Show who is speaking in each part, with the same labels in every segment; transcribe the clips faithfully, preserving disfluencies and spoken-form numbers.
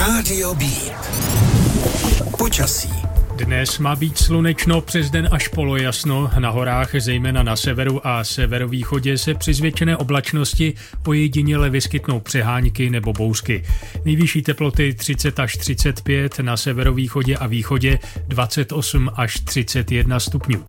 Speaker 1: Rádio B. Počasí.
Speaker 2: Dnes má být slunečno, přes den až polojasno. Na horách, zejména na severu a severovýchodě, se při zvětšené oblačnosti ojediněle vyskytnou přehánky nebo bouřky. Nejvyšší teploty třicet až třicet pět, na severovýchodě a východě dvacet osm až třicet jedna stupňů.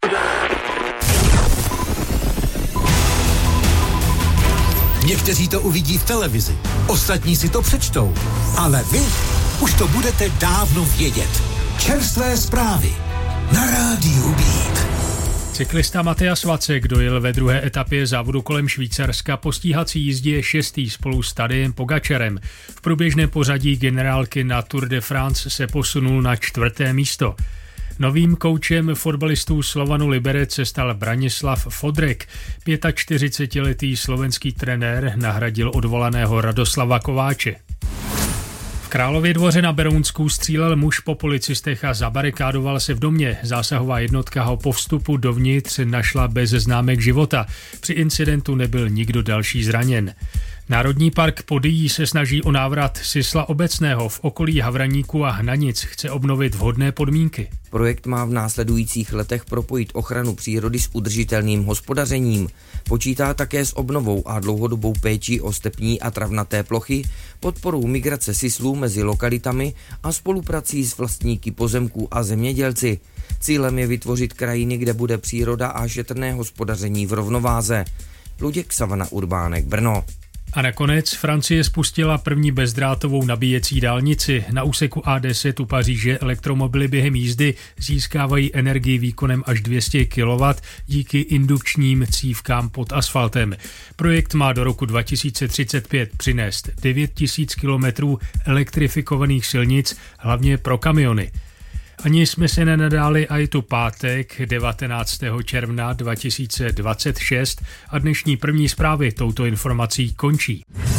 Speaker 1: Někteří to uvidí v televizi, ostatní si to přečtou, ale vy už to budete dávno vědět. Čerstvé zprávy na Rádiu Beat.
Speaker 2: Cyklista Matthias Vacek dojel ve druhé etapě závodu kolem Švýcarska po stíhací jízdě šestý spolu s Tadejем Pogačarem. V průběžném pořadí generálky na Tour de France se posunul na čtvrté místo. Novým koučem fotbalistů Slovanu Liberec se stal Branislav Fodrek. čtyřicetiletý slovenský trenér nahradil odvolaného Radoslava Kováče. V Králově Dvoře na Berounsku střílel muž po policistech a zabarikádoval se v domě. Zásahová jednotka ho po vstupu dovnitř našla bez známek života. Při incidentu nebyl nikdo další zraněn. Národní park Podyjí se snaží o návrat sisla obecného. V okolí Havraníku a Hnanic chce obnovit vhodné podmínky.
Speaker 3: Projekt má v následujících letech propojit ochranu přírody s udržitelným hospodařením. Počítá také s obnovou a dlouhodobou péčí o stepní a travnaté plochy, podporou migrace sislů mezi lokalitami a spoluprací s vlastníky pozemků a zemědělci. Cílem je vytvořit krajiny, kde bude příroda a šetrné hospodaření v rovnováze. Luděk Savana Urbánek, Brno.
Speaker 2: A nakonec Francie spustila první bezdrátovou nabíjecí dálnici. Na úseku A deset u Paříže elektromobily během jízdy získávají energii výkonem až dvě stě kilowattů díky indukčním cívkám pod asfaltem. Projekt má do roku dva tisíce třicet pět přinést devět tisíc kilometrů elektrifikovaných silnic, hlavně pro kamiony. Ani jsme se nenadáli a je tu pátek devatenáctého června dva tisíce dvacet šest a dnešní první zprávy touto informací končí.